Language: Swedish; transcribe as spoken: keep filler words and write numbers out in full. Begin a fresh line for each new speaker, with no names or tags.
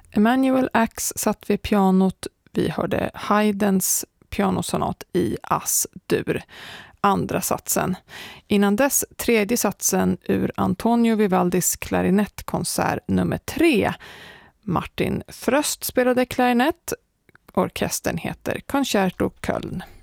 Emanuel Ax satt vid pianot. Vi hörde Haydns pianosonat i As-dur, andra satsen. Innan dess tredje satsen ur Antonio Vivaldis klarinettkonsert nummer tre. Martin Fröst spelade klarinett. Orkestern heter Concerto Köln.